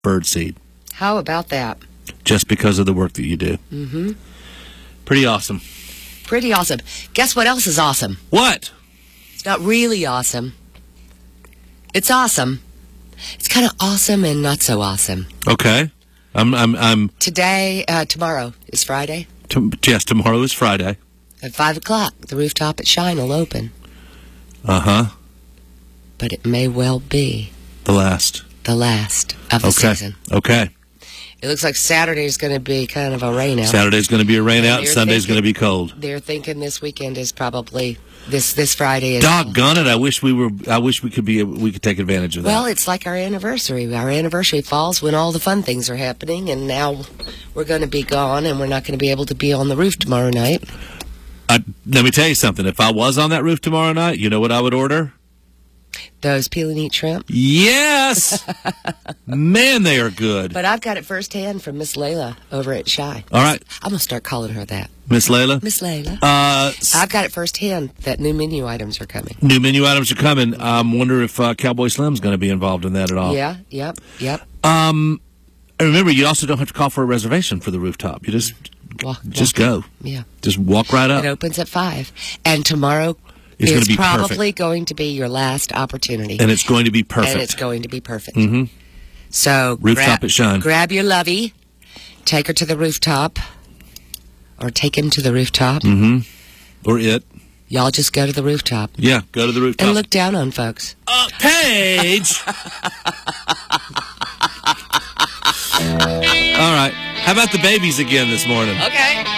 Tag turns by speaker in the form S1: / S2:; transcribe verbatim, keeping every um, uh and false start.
S1: birdseed.
S2: How about that?
S1: Just because of the work that you do.
S2: Mm-hmm.
S1: Pretty awesome.
S2: Pretty awesome. Guess what else is awesome?
S1: What?
S2: It's not really awesome. It's awesome. It's kind of awesome and not so awesome.
S1: Okay. I'm. I'm. I'm.
S2: Today, uh, tomorrow is Friday.
S1: T- yes, tomorrow is Friday.
S2: At five o'clock, the rooftop at Shine will open.
S1: Uh huh.
S2: But it may well be
S1: the last.
S2: The last of the
S1: okay.
S2: season.
S1: Okay.
S2: It looks like Saturday is going to be kind of a rain out.
S1: Saturday's going to be a rain out. Sunday's going to be cold.
S2: They're thinking this weekend is probably this this Friday. Is
S1: Doggone it! I wish we were. I wish we could be. We could take advantage of that.
S2: Well, it's like our anniversary. Our anniversary falls when all the fun things are happening, and now we're going to be gone, and we're not going to be able to be on the roof tomorrow night.
S1: Uh, let me tell you something. If I was on that roof tomorrow night, you know what I would order?
S2: Those peel and eat shrimp?
S1: Yes! Man, they are good.
S2: But I've got it firsthand from Miss Layla over at Shy.
S1: All right.
S2: I'm going to start calling her that.
S1: Miss Layla?
S2: Miss Layla.
S1: Uh,
S2: I've got it firsthand that new menu items are coming.
S1: New menu items are coming. I um, wonder if uh, Cowboy Slim's going to be involved in that at all.
S2: Yeah, yep, yep.
S1: Um, and remember, you also don't have to call for a reservation for the rooftop. You just,
S2: walk,
S1: just
S2: walk
S1: go.
S2: Yeah.
S1: Just walk right up.
S2: It opens at five. And tomorrow...
S1: It's,
S2: it's
S1: going to be
S2: probably
S1: perfect.
S2: going to be your last opportunity.
S1: And it's going to be perfect.
S2: And it's going to be perfect.
S1: Mm-hmm.
S2: So
S1: rooftop
S2: grab,
S1: at Shine.
S2: Grab your lovey, take her to the rooftop, or take him to the rooftop.
S1: Mm-hmm. Or it.
S2: Y'all just go to the rooftop.
S1: Yeah, go to the rooftop.
S2: And look down on folks.
S1: Uh, Paige! All right. How about the babies again this morning?
S2: Okay.